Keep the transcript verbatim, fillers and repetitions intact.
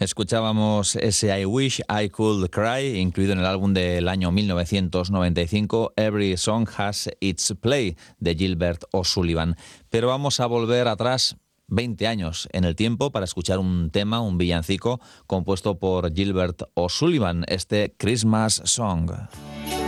Escuchábamos ese I Wish I Could Cry, incluido en el álbum del año mil novecientos noventa y cinco, Every Song Has Its Play, de Gilbert O'Sullivan. Pero vamos a volver atrás veinte años en el tiempo para escuchar un tema, un villancico, compuesto por Gilbert O'Sullivan, este Christmas Song.